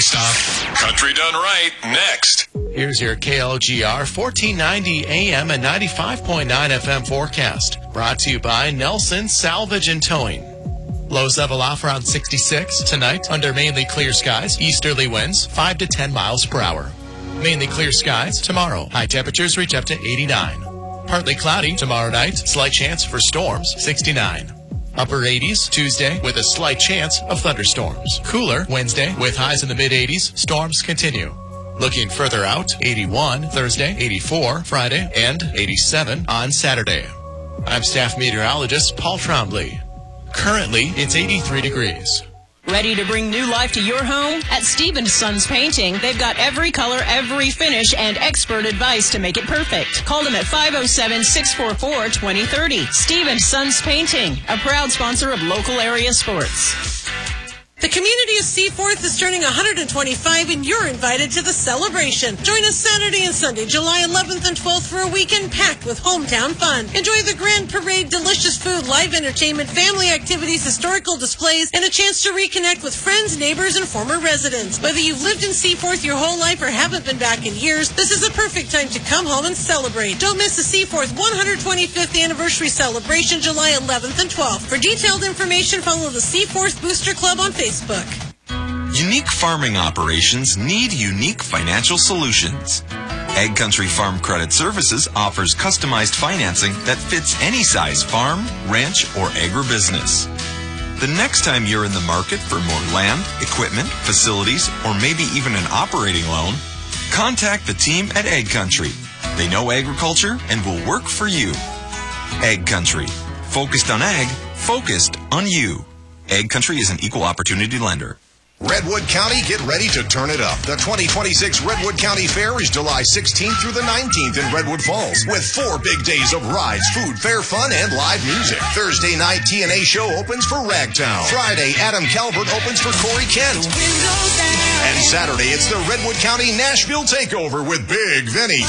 stop. Country Done Right, next. Here's your KLGR 1490 AM and 95.9 FM forecast. Brought to you by Nelson Salvage and Towing. Lows level off around 66 tonight under mainly clear skies. Easterly winds 5 to 10 miles per hour. Mainly clear skies tomorrow. High temperatures reach up to 89. Partly cloudy tomorrow night. Slight chance for storms 69. Upper 80s Tuesday with a slight chance of thunderstorms. Cooler Wednesday with highs in the mid-80s. Storms continue. Looking further out, 81 Thursday, 84 Friday, and 87 on Saturday. I'm staff meteorologist Paul Trombley. Currently, it's 83 degrees. Ready to bring new life to your home? At Stevens Sons Painting, they've got every color, every finish, and expert advice to make it perfect. Call them at 507-644-2030. Stevens Sons Painting, a proud sponsor of local area sports. The community of Seaforth is turning 125, and you're invited to the celebration. Join us Saturday and Sunday, July 11th and 12th for a weekend packed with hometown fun. Enjoy the grand parade, delicious food, live entertainment, family activities, historical displays, and a chance to reconnect with friends, neighbors, and former residents. Whether you've lived in Seaforth your whole life or haven't been back in years, this is a perfect time to come home and celebrate. Don't miss the Seaforth 125th anniversary celebration, July 11th and 12th. For detailed information, follow the Seaforth Booster Club on Facebook. Unique farming operations need unique financial solutions. Ag Country Farm Credit Services offers customized financing that fits any size farm, ranch, or agribusiness. The next time you're in the market for more land, equipment, facilities, or maybe even an operating loan, contact the team at Ag Country. They know agriculture and will work for you. Ag Country. Focused on ag, focused on you. Ag Country is an equal opportunity lender. Redwood County, get ready to turn it up. The 2026 Redwood County Fair is July 16th through the 19th in Redwood Falls with 4 big days of rides, food, fair, fun, and live music. Thursday night, TNA show opens for Ragtown. Friday, Adam Calvert opens for Corey Kent. And Saturday, it's the Redwood County Nashville Takeover with Big Vinny,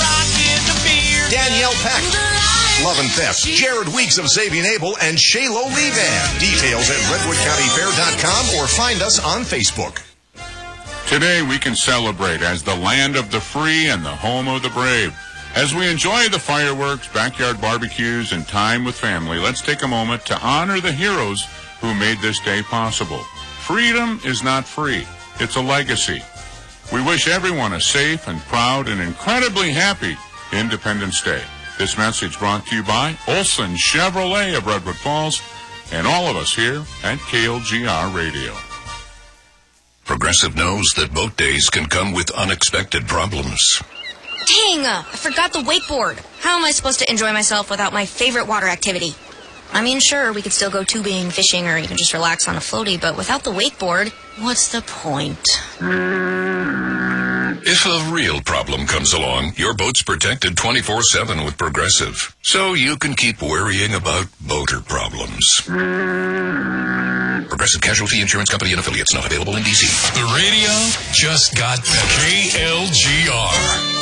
Danielle Peck, Love and Theft, Jared Weeks of Saving Abel, and Shaylo Levan. Details at redwoodcountyfair.com or find us on Facebook. Today we can celebrate as the land of the free and the home of the brave. As we enjoy the fireworks, backyard barbecues, and time with family, let's take a moment to honor the heroes who made this day possible. Freedom is not free. It's a legacy. We wish everyone a safe and proud and incredibly happy Independence Day. This message brought to you by Olson Chevrolet of Redwood Falls and all of us here at KLGR Radio. Progressive knows that boat days can come with unexpected problems. Dang, I forgot the wakeboard. How am I supposed to enjoy myself without my favorite water activity? I mean, sure, we could still go tubing, fishing, or even just relax on a floaty, but without the wakeboard, what's the point? If a real problem comes along, your boat's protected 24/7 with Progressive, so you can keep worrying about boater problems. Progressive Casualty Insurance Company and affiliates, not available in D.C. The radio just got better. KLGR.